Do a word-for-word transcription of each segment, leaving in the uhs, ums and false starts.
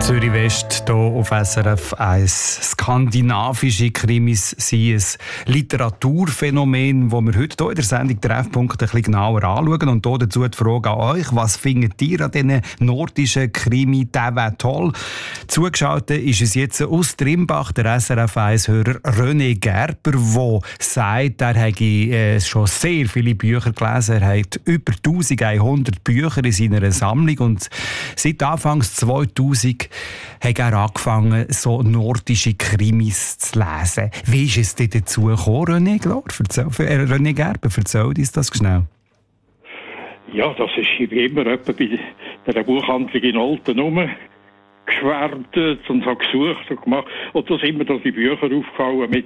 Zürich West hier auf S R F eins. Skandinavische Krimis sind ein Literaturphänomen, das wir heute hier in der Sendung Treffpunkt ein bisschen genauer anschauen. Und hier dazu die Frage an euch: Was findet ihr an diesen nordischen Krimi? Der wäre toll. Zugeschaltet ist es jetzt aus Trimbach, der S R F eins-Hörer René Gerber, der sagt, er habe äh, schon sehr viele Bücher gelesen. Er hat über elfhundert Bücher in seiner Sammlung und seit Anfangs zweitausend hat er angefangen, so nordische Krimis zu lesen. Wie ist es denn dazu gekommen, René, Erzähl, äh, René Gerber? Erzähl uns das schnell. Ja, das ist wie immer etwa bei der Buchhandlung in Olten rumgeschwärmt und habe gesucht und gemacht. Und da sind mir da die Bücher aufgefallen mit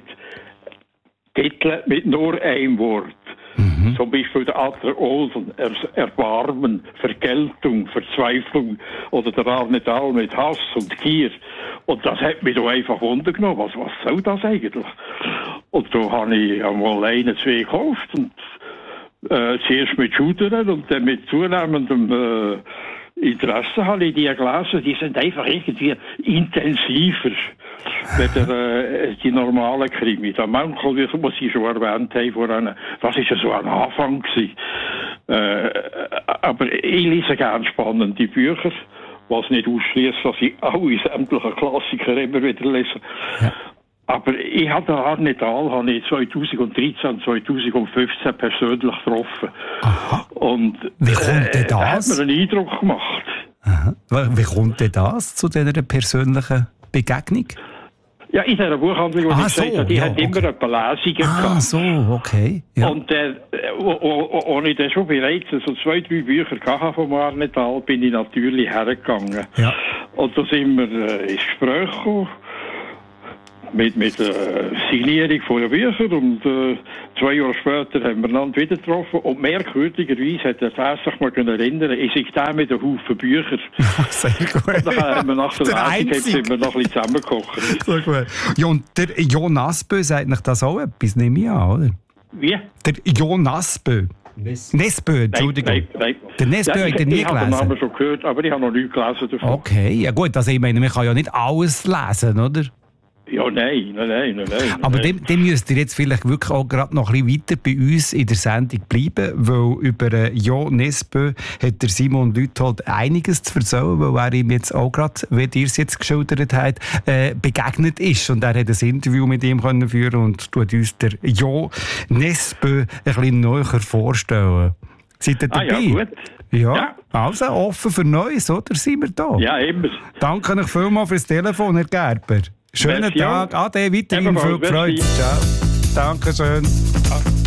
Titeln mit nur einem Wort. Mhm. Zum Beispiel der Adler Olsen, er Erbarmen, Vergeltung, Verzweiflung oder der Arne Dahl mit Hass und Gier. Und das hat mich da einfach wundergenommen. Was, was soll das eigentlich? Und da habe ich einmal eine, zwei gekauft und äh, zuerst mit Schudern und dann mit zunehmendem äh, Interesse habe ich die gelesen. Die sind einfach irgendwie intensiver als äh, die normalen Krimi. Der Mankel, wie was Sie schon erwähnt haben, vorhin, das war ja so ein Anfang gewesen. Äh, aber ich lese gerne spannende Bücher, was nicht ausschließt, dass ich alle sämtlichen Klassiker immer wieder lese. Ja. Aber ich habe den Arne Dahl habe ich zweitausenddreizehn, zweitausendfünfzehn persönlich getroffen. Aha. Und wie kommt denn das? Äh, hat mir einen Eindruck gemacht. Aha. Wie kommt denn das zu dieser persönlichen Begegnung? Ja, in dieser Buchhandlung, die ah, ich so, gesagt habe, die ja, hat okay. immer ein paar Lesungen ah, gehabt. so, okay. Ja. Und äh, als ich dann schon bereits so zwei, drei Bücher hatte von Arne Dahl, bin ich natürlich hergegangen. Ja. Und da sind wir äh, ins Gespräch gekommen. Mit, mit der äh, Signierung von den Büchern und äh, zwei Jahre später haben wir einander wieder getroffen und merkwürdigerweise hat er sich mal erinnern, ich sei der mit einem Haufen Bücher. Sehr gut. Und dann haben wir nach der, der Lesung sind wir noch ein bisschen zusammengekocht. Sehr gut. Ja, und der Jon Asbö sagt euch das auch etwas, nehme ich an, oder? Wie? Der Jon Asbö. Nes- Nesbö, Entschuldigung. Nein, nein, nein. Der Nesbö ja, hat er nie gelesen. Ich habe den Namen schon gehört, aber ich habe noch nichts gelesen davon. Okay, ja gut, also ich meine, man kann ja nicht alles lesen, oder? Ja, nein, nein, nein, nein. Aber dem, dem müsst ihr jetzt vielleicht wirklich auch gerade noch ein bisschen weiter bei uns in der Sendung bleiben, weil über äh, Jo Nesbö hat der Simon Lüthold einiges zu erzählen, weil er ihm jetzt auch gerade, wie ihr es jetzt geschildert habt, äh, begegnet ist. Und er hat ein Interview mit ihm können führen und tut uns der Jo Nesbö ein bisschen näher vorstellen. Seid ihr dabei? Ah, ja, gut. Ja, ja, also offen für Neues, oder? Sind wir da? Ja, immer. Danke euch vielmals fürs Telefon, Herr Gerber. Schönen Merci Tag. Ade, weiterhin Ebenfalls, viel Freude. Ciao. Dankeschön.